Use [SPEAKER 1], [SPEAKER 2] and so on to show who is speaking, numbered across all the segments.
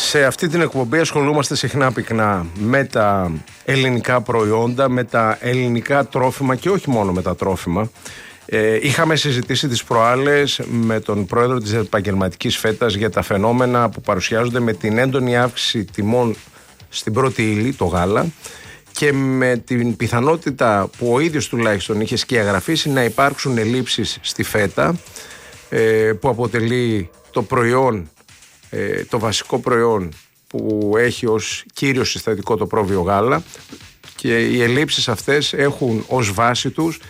[SPEAKER 1] Σε αυτή την εκπομπή ασχολούμαστε συχνά πυκνά με τα ελληνικά προϊόντα, με τα ελληνικά τρόφιμα και όχι μόνο με τα τρόφιμα. Είχαμε συζητήσει τις προάλλες με τον πρόεδρο της επαγγελματικής φέτας για τα φαινόμενα που παρουσιάζονται με την έντονη αύξηση τιμών στην πρώτη ύλη, το γάλα, και με την πιθανότητα που ο ίδιος τουλάχιστον είχε σκιαγραφίσει να υπάρξουν ελλείψεις στη φέτα, που αποτελεί το προϊόν, το βασικό προϊόν που έχει ως κύριο συστατικό το πρόβιο γάλα, και οι ελλείψεις αυτές έχουν ως βάση τους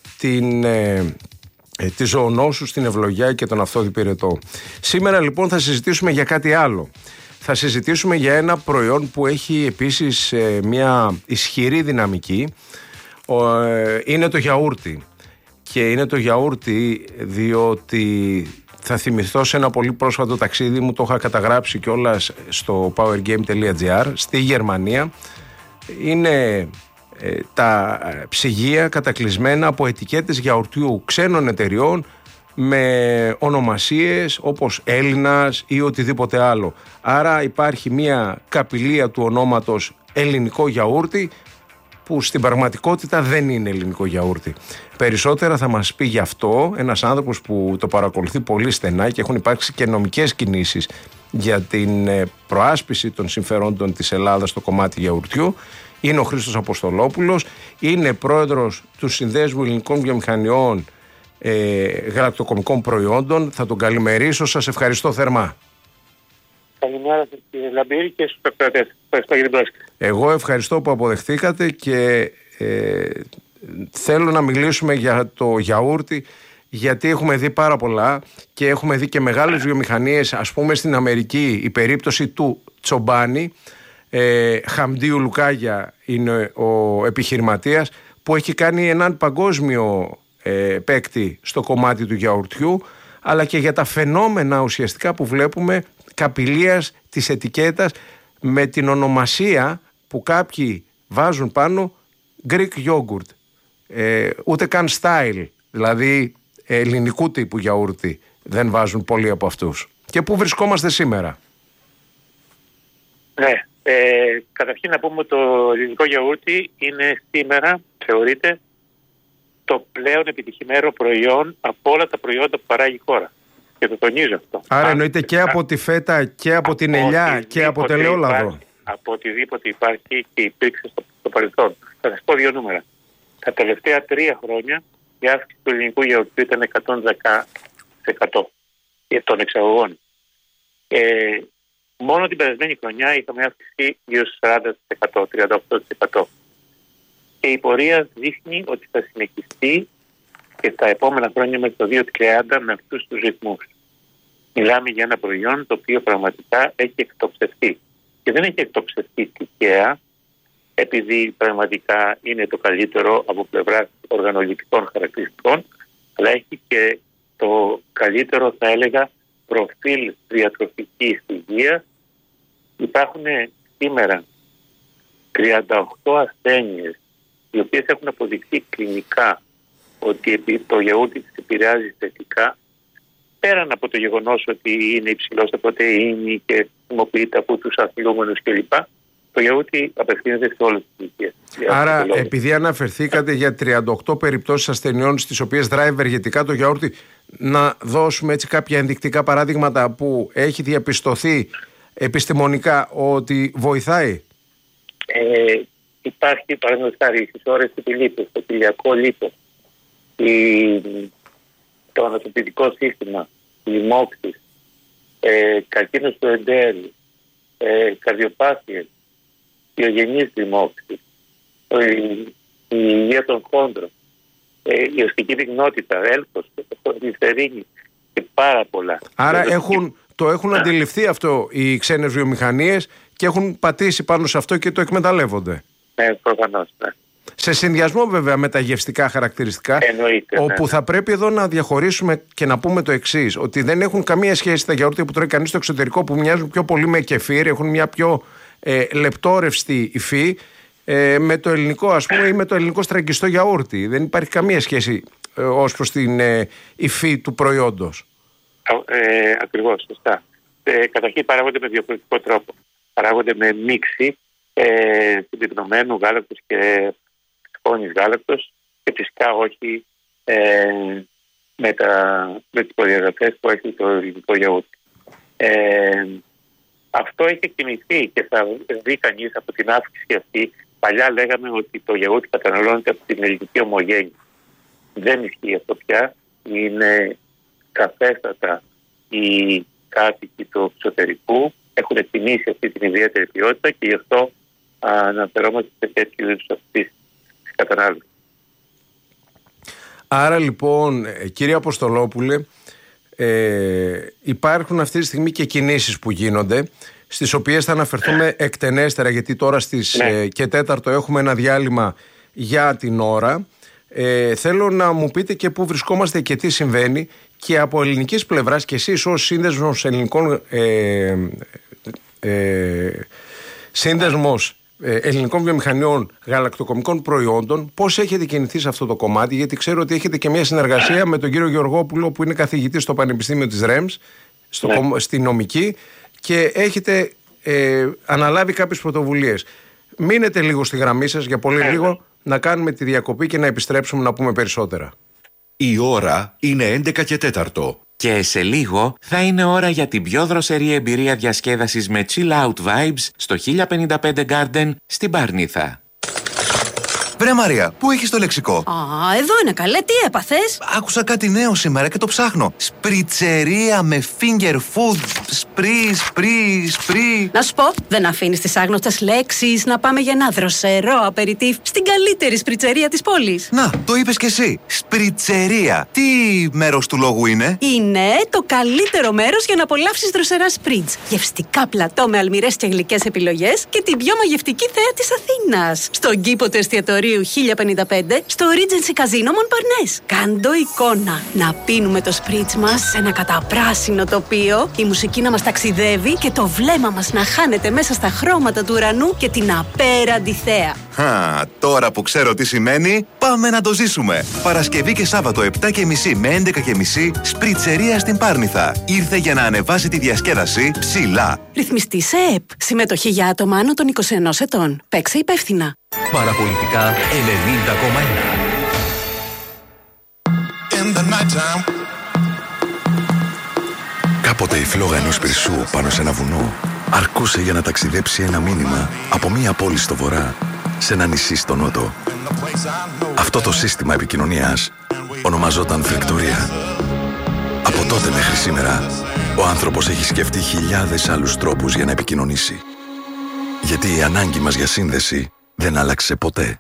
[SPEAKER 1] τη ζωονόσους, την ευλογιά και τον αυθόδη πυρετό. Σήμερα λοιπόν θα συζητήσουμε για κάτι άλλο. Θα συζητήσουμε για ένα προϊόν που έχει επίσης μια ισχυρή δυναμική. Είναι το γιαούρτι. Και είναι το γιαούρτι διότι θα θυμηθώ σε ένα πολύ πρόσφατο ταξίδι μου, το είχα καταγράψει κιόλας στο powergame.gr, στη Γερμανία. Είναι τα ψυγεία κατακλεισμένα από ετικέτες γιαουρτιού ξένων εταιριών με ονομασίες όπως Έλληνας ή οτιδήποτε άλλο. Άρα υπάρχει μια καπηλεία του ονόματος ελληνικό γιαούρτι, που στην πραγματικότητα δεν είναι ελληνικό γιαούρτι. Περισσότερα θα μας πει γι' αυτό ένας άνθρωπος που το παρακολουθεί πολύ στενά και έχουν υπάρξει και νομικές κινήσεις για την προάσπιση των συμφερόντων της Ελλάδας στο κομμάτι γιαουρτιού. Είναι ο Χρήστος Αποστολόπουλος, είναι πρόεδρος του Συνδέσμου Ελληνικών Βιομηχανιών Γαλακτοκομικών Προϊόντων. Θα τον καλημερίσω, σας ευχαριστώ θερμά.
[SPEAKER 2] Καλημέρα σας κύριε Λαμπύρη και στους εκπαιδευτές. Ευχαριστώ για την πρόσκληση.
[SPEAKER 1] Εγώ ευχαριστώ που αποδεχτήκατε και θέλω να μιλήσουμε για το γιαούρτι, γιατί έχουμε δει πάρα πολλά και έχουμε δει και μεγάλες βιομηχανίες. Ας πούμε στην Αμερική η περίπτωση του Τσομπάνι, Χαμντίου Λουκάγια είναι ο επιχειρηματίας, που έχει κάνει έναν παγκόσμιο παίκτη στο κομμάτι του γιαουρτιού, αλλά και για τα φαινόμενα ουσιαστικά που βλέπουμε καπηλείας της ετικέτας με την ονομασία που κάποιοι βάζουν πάνω Greek yogurt, ούτε καν style, δηλαδή ελληνικού τύπου γιαούρτι δεν βάζουν πολλοί από αυτούς. Και πού βρισκόμαστε σήμερα?
[SPEAKER 2] Ναι, καταρχήν να πούμε ότι το ελληνικό γιαούρτι είναι σήμερα, θεωρείται, το πλέον επιτυχημένο προϊόν από όλα τα προϊόντα που παράγει η χώρα. Και το τονίζω αυτό.
[SPEAKER 1] Άρα εννοείται και από τη φέτα και από την ελιά και από το ελαιόλαδο.
[SPEAKER 2] Από οτιδήποτε υπάρχει και υπήρξε στο παρελθόν. Θα σας πω δύο νούμερα. Τα τελευταία 3 χρόνια η αύξηση του ελληνικού γιαουρτιού ήταν 110% των εξαγωγών. Μόνο την περασμένη χρονιά είχαμε αύξηση γύρω στο 40%, 38%. Και η πορεία δείχνει ότι θα συνεχιστεί και στα επόμενα χρόνια μέχρι το 2030 με αυτούς τους ρυθμούς. Μιλάμε για ένα προϊόν το οποίο πραγματικά έχει εκτοξευθεί. Και δεν έχει εκτοξευθεί τυχαία, επειδή πραγματικά είναι το καλύτερο από πλευράς οργανοληπτικών χαρακτηριστικών, αλλά έχει και το καλύτερο, θα έλεγα, προφίλ διατροφικής υγείας. Υπάρχουν σήμερα 38 ασθένειες οι οποίες έχουν αποδειχθεί κλινικά ότι το γιαούρτι της επηρεάζει θετικά, πέραν από το γεγονός ότι είναι υψηλό σε πρωτεΐνη και χρησιμοποιείται από τους αθλούμενους κλπ. Το γιαούρτι απευθύνεται σε όλες τις ηλικίες.
[SPEAKER 1] Άρα, επειδή αναφερθήκατε για 38 περιπτώσεις ασθενειών στις οποίες δράει ευεργετικά το γιαούρτι, να δώσουμε έτσι κάποια ενδεικτικά παράδειγματα που έχει διαπιστωθεί επιστημονικά ότι βοηθάει.
[SPEAKER 2] Υπάρχει παραδείγματος χάρη στις ώρες του λίπος, το κοιλιακό λίπος, το ανασωπητικό σύστημα, λοιμώξεις, καρκίνος του εντέρου, καρδιοπάθειες, ιογενείς λοιμώξεις, η υγεία των χόντρων, η οστική πυκνότητα, έλκος, γλυφερίνη και πάρα πολλά.
[SPEAKER 1] Άρα το έχουν αντιληφθεί αυτό οι ξένες βιομηχανίες και έχουν πατήσει πάνω σε αυτό και το εκμεταλλεύονται.
[SPEAKER 2] Ναι, προφανώς, ναι.
[SPEAKER 1] Σε συνδυασμό βέβαια με τα γευστικά χαρακτηριστικά,
[SPEAKER 2] εννοείται,
[SPEAKER 1] όπου
[SPEAKER 2] ναι,
[SPEAKER 1] θα πρέπει εδώ να διαχωρίσουμε και να πούμε το εξής, ότι δεν έχουν καμία σχέση τα γιαούρτια που τρώει κανείς στο εξωτερικό, που μοιάζουν πιο πολύ με κεφίρ, έχουν μια πιο λεπτόρευστη υφή, με το ελληνικό, ας πούμε, ή με το ελληνικό στραγγιστό γιαούρτι. Δεν υπάρχει καμία σχέση ως προς την υφή του προϊόντος.
[SPEAKER 2] Ακριβώς, σωστά. καταρχήν παράγονται με διαφορετικό τρόπο. Παράγονται με μίξη συμπυκνωμένου γάλακτος και σκόνης γάλακτος και φυσικά όχι με τις προδιαγραφές που έχει το ελληνικό γιαούρτι. Αυτό έχει κινηθεί και θα δει κανείς από την αύξηση αυτή. Παλιά λέγαμε ότι το γιαούρτι καταναλώνεται από την ελληνική ομογένεια. Δεν ισχύει αυτό πια. Είναι σαφέστατα οι κάτοικοι του εξωτερικού έχουν εκτιμήσει αυτή την ιδιαίτερη ποιότητα και γι' αυτό αναφερόμαστε σε τέτοιου είδους αυτής της κατανάλωσης.
[SPEAKER 1] Άρα λοιπόν, κύριε Αποστολόπουλε, υπάρχουν αυτή τη στιγμή και κινήσεις που γίνονται, στις οποίες θα αναφερθούμε εκτενέστερα, γιατί τώρα στις και 4 έχουμε ένα διάλειμμα για την ώρα. Θέλω να μου πείτε και πού βρισκόμαστε και τι συμβαίνει, και από ελληνικής πλευράς και εσείς ως σύνδεσμος ελληνικών βιομηχανιών γαλακτοκομικών προϊόντων, πώς έχετε κινηθεί σε αυτό το κομμάτι, γιατί ξέρω ότι έχετε και μια συνεργασία με τον κύριο Γεωργόπουλο που είναι καθηγητής στο Πανεπιστήμιο της ΡΕΜΣ, στη νομική, και έχετε αναλάβει κάποιες πρωτοβουλίες. Μείνετε λίγο στη γραμμή σας για πολύ λίγο, να κάνουμε τη διακοπή και να επιστρέψουμε να πούμε περισσότερα.
[SPEAKER 3] Η ώρα είναι 11 και 4.
[SPEAKER 4] Και σε λίγο θα είναι ώρα για την πιο δροσερή εμπειρία διασκέδασης με chill out vibes στο 1055 Garden στην Πάρνηθα.
[SPEAKER 3] Βρε Μαρία, πού έχεις το λεξικό?
[SPEAKER 5] Εδώ είναι καλέ, τι έπαθες?
[SPEAKER 3] Άκουσα κάτι νέο σήμερα και το ψάχνω. Σπριτσερία με finger food. Σπρί.
[SPEAKER 5] Να σου πω, δεν αφήνεις τις άγνωστες λέξεις, να πάμε για ένα δροσερό απεριτίφ στην καλύτερη σπριτσερία της πόλης.
[SPEAKER 3] Να, το είπες κι εσύ. Σπριτσερία. Τι μέρος του λόγου είναι?
[SPEAKER 5] Είναι το καλύτερο μέρος για να απολαύσεις δροσερά σπριτς. Γευστικά πλατό με αλμυρές και γλυκές επιλογές και την πιο μαγευτική θέα της Αθήνας. Στον κήπο του εστιατορίου 1055 στο Regency Casino Montparnasse. Κάντο εικόνα. Να πίνουμε το σπριτς μας σε ένα καταπράσινο τοπίο, η μουσική να μας ταξιδεύει και το βλέμμα μας να χάνεται μέσα στα χρώματα του ουρανού και την απέραντη θέα.
[SPEAKER 3] Τώρα που ξέρω τι σημαίνει, πάμε να το ζήσουμε. Παρασκευή και Σάββατο 7.30 με 11.30 σπριτσερία στην Πάρνηθα. Ήρθε για να ανεβάσει τη διασκέδαση ψηλά.
[SPEAKER 5] Ρυθμιστή σε ΕΠ. Συμμετοχή για άτομα άνω των 21 ετών. Παίξε υπεύθυνα.
[SPEAKER 3] Παραπολιτικά 90,1. Κάποτε η φλόγα ενός πυρσού πάνω σε ένα βουνό αρκούσε για να ταξιδέψει ένα μήνυμα από μία πόλη στο βορρά σε ένα νησί στο νότο. Αυτό το σύστημα επικοινωνίας ονομαζόταν φλεκτορία. Από τότε μέχρι σήμερα ο άνθρωπος έχει σκεφτεί χιλιάδες άλλους τρόπους για να επικοινωνήσει. Γιατί η ανάγκη μας για σύνδεση δεν άλλαξε ποτέ.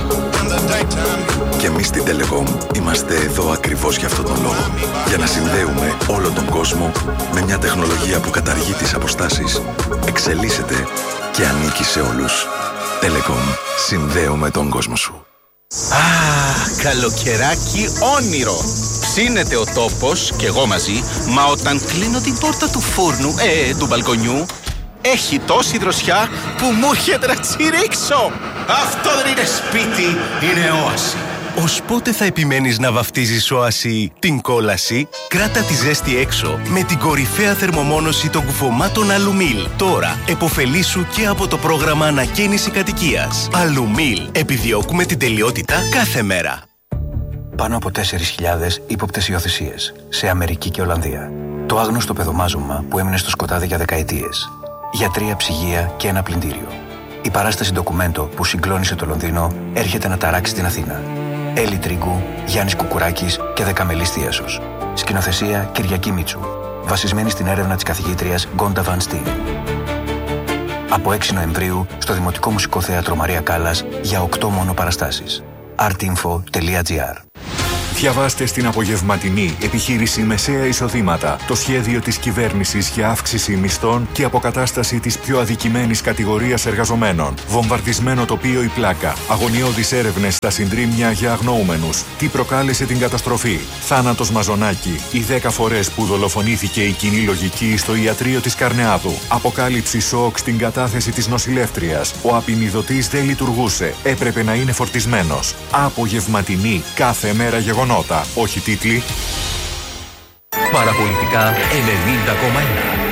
[SPEAKER 3] Και εμείς στην Telecom είμαστε εδώ ακριβώς για αυτόν τον λόγο. Για να συνδέουμε όλο τον κόσμο με μια τεχνολογία που καταργεί τις αποστάσεις, εξελίσσεται και ανήκει σε όλους. Telecom. Συνδέουμε τον κόσμο σου.
[SPEAKER 6] Καλοκαιράκι όνειρο. Ψήνεται ο τόπος και εγώ μαζί, μα όταν κλείνω την πόρτα του φούρνου, του μπαλκονιού, έχει τόση δροσιά που μου έρχεται να τσιρίξω. Αυτό δεν είναι σπίτι, είναι όαση.
[SPEAKER 7] Ως πότε θα επιμένεις να βαφτίζεις όαση την κόλαση? Κράτα τη ζέστη έξω με την κορυφαία θερμομόνωση των κουφωμάτων Αλουμίλ. Τώρα εποφελήσου και από το πρόγραμμα ανακαίνιση κατοικίας. Αλουμίλ. Επιδιώκουμε την τελειότητα κάθε μέρα.
[SPEAKER 8] Πάνω από 4.000 ύποπτες υιοθεσίες σε Αμερική και Ολλανδία. Το άγνωστο παιδομάζωμα που έμεινε στο σκοτάδι για δεκαετίες. Γιατρία, ψυγεία και ένα πλυντήριο. Η παράσταση ντοκουμέντο που συγκλώνησε το Λονδίνο έρχεται να ταράξει την Αθήνα. Έλλη Τρίγκου, Γιάννης Κουκουράκης και Δεκαμελής Θίασος. Σκηνοθεσία Κυριακή Μίτσου. Βασισμένη στην έρευνα της καθηγήτριας Γκόντα Βαν Στίν. Από 6 Νοεμβρίου στο Δημοτικό Μουσικό Θέατρο Μαρία Κάλλας για 8 μόνο παραστάσεις. artinfo.gr.
[SPEAKER 9] Διαβάστε στην απογευματινή επιχείρηση μεσαία εισοδήματα το σχέδιο της κυβέρνησης για αύξηση μισθών και αποκατάσταση της πιο αδικημένης κατηγορίας εργαζομένων. Βομβαρδισμένο τοπίο η Πλάκα. Αγωνιώδεις έρευνες στα συντρίμμια για αγνοούμενους. Τι προκάλεσε την καταστροφή. Θάνατος Μαζονάκη. Οι 10 φορές που δολοφονήθηκε η κοινή λογική στο ιατρείο της Καρνεάδου. Αποκάλυψη σοκ στην κατάθεση της νοσηλεύτριας. Ο απεινιδωτής δεν λειτουργούσε. Έπρεπε να είναι φορτισμένος. Απογευματινή κάθε μέρα γεγονότα. Όχι τίτλοι.
[SPEAKER 7] Παραπολιτικά 90,1.